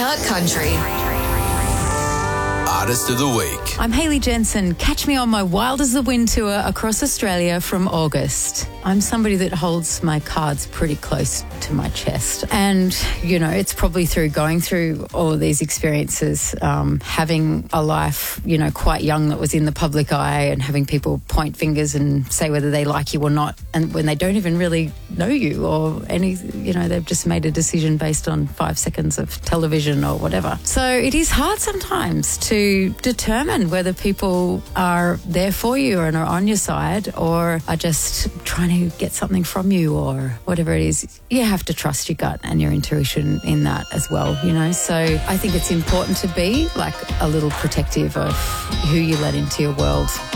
Uncut Country. Artist of the Week. I'm Hayley Jensen. Catch me on my Wild as the Wind tour across Australia from August. I'm somebody that holds my cards pretty close to my chest. And, you know, it's probably through going through all of these experiences, having a life, you know, quite young that was in the public eye and having people point fingers and say whether they like you or not, and when they don't even really know you or any, you know, they've just made a decision based on 5 seconds of television or whatever. So it is hard sometimes to determine whether people are there for you and are on your side or are just trying to get something from you or whatever it is. You have to trust your gut and your intuition in that as well, you know. So I think it's important to be like a little protective of who you let into your world.